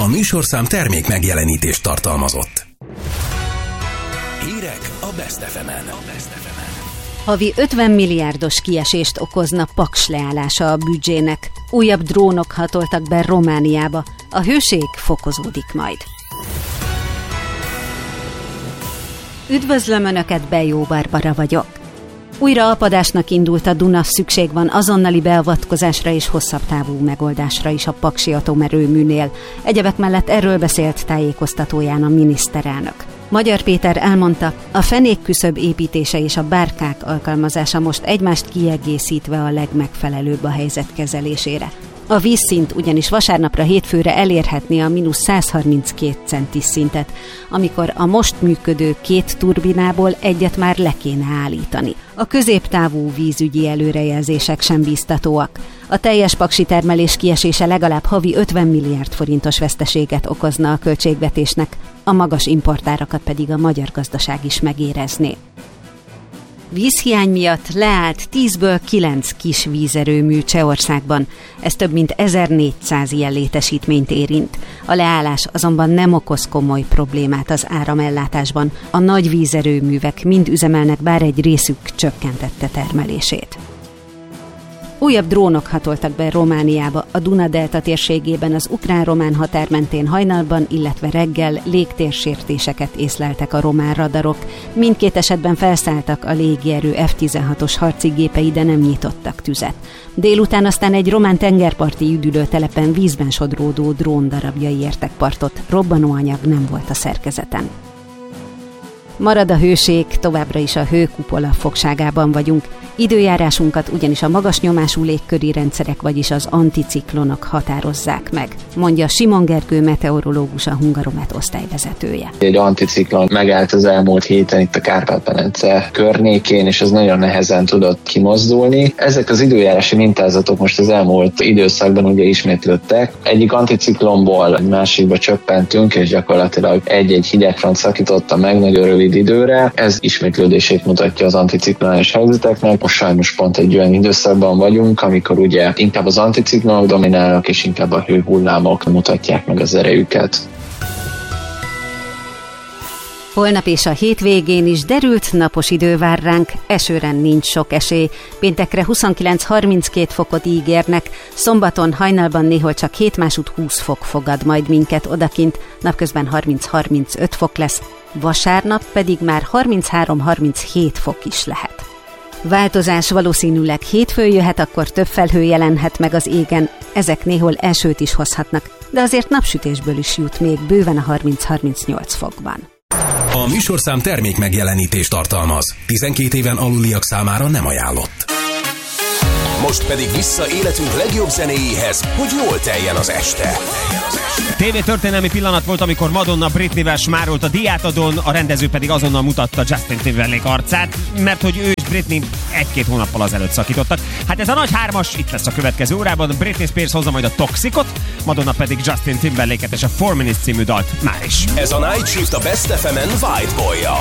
A műsorszám termék megjelenítést tartalmazott. Hírek a Best FM-en. Havi 50 milliárdos kiesést okozna Paks leállása a büdzsének. Újabb drónok hatoltak be Romániába. A hőség fokozódik majd. Üdvözlöm Önöket, Bejó Barbara vagyok. Újra apadásnak indult a Duna, szükség van azonnali beavatkozásra és hosszabb távú megoldásra is a paksi atomerőműnél. Egyebek mellett erről beszélt tájékoztatóján a miniszterelnök. Magyar Péter elmondta, a fenékküszöb építése és a bárkák alkalmazása most egymást kiegészítve a legmegfelelőbb a helyzet kezelésére. A vízszint ugyanis vasárnapra hétfőre elérhetné a -132 centis szintet, amikor a most működő 2 turbinából egyet már le kéne állítani. A középtávú vízügyi előrejelzések sem bíztatóak. A teljes paksi termelés kiesése legalább havi 50 milliárd forintos veszteséget okozna a költségvetésnek, a magas importárakat pedig a magyar gazdaság is megérezné. Vízhiány miatt leállt 10-ből 9 kis vízerőmű Csehországban. Ez több mint 1400 ilyen létesítményt érint. A leállás azonban nem okoz komoly problémát az áramellátásban. A nagy vízerőművek mind üzemelnek, bár egy részük csökkentette termelését. Újabb drónok hatoltak be Romániába, a Duna-delta térségében az ukrán-román határ mentén hajnalban, illetve reggel légtérsértéseket észleltek a román radarok. Mindkét esetben felszálltak a légierő F-16-os harci gépei, de nem nyitottak tüzet. Délután aztán egy román tengerparti üdülőtelepen vízben sodródó drón darabjai értek partot, robbanóanyag nem volt a szerkezeten. Marad a hőség, továbbra is a hőkupola fogságában vagyunk. Időjárásunkat ugyanis a magas nyomású légköri rendszerek, vagyis az anticiklonok határozzák meg, mondja Simon Gergő meteorológus, a Hungaromet osztályvezetője. Egy anticiklon megállt az elmúlt héten itt a Kárpát-medence környékén, és ez nagyon nehezen tudott kimozdulni. Ezek az időjárási mintázatok most az elmúlt időszakban ugye ismétlődtek. Egyik anticiklonból egy másikba csöppentünk, és gyakorlatilag egy-egy hidegfront szakította meg nagyon rövid időre. Ez ismétlődését mutatja az anticiklonális helyzeteknek. Most sajnos pont egy olyan időszakban vagyunk, amikor ugye inkább az anticiklonok dominálnak, és inkább a hőhullámok mutatják meg az erejüket. Holnap és a hétvégén is derült napos idő vár ránk, esőre nincs sok esély. Péntekre 29-32 fokot ígérnek, szombaton hajnalban néhol csak 7 másút 20 fok fogad majd minket odakint, napközben 30-35 fok lesz, vasárnap pedig már 33-37 fok is lehet. Változás valószínűleg hétfőn jöhet, akkor több felhő jelenhet meg az égen, ezek néhol esőt is hozhatnak, de azért napsütésből is jut még bőven a 30-38 fokban. A műsorszám termék megjelenítést tartalmaz. 12 éven aluliak számára nem ajánlott. Most pedig vissza életünk legjobb zenéjéhez, hogy jól teljen az este. TV történelmi pillanat volt, amikor Madonna Britneyvel smárolt a díjátadón, a rendező pedig azonnal mutatta Justin Timberlake arcát, mert hogy ő és Britney 1-2 hónappal azelőtt szakítottak. Hát ez a nagy hármas itt lesz a következő órában, Britney Spears hozza majd a Toxicot, Madonna pedig Justin Timberlake-et és a 4 Minutes című dalt már is. Ez a Night Shift a Best FM-en White Boy-jal.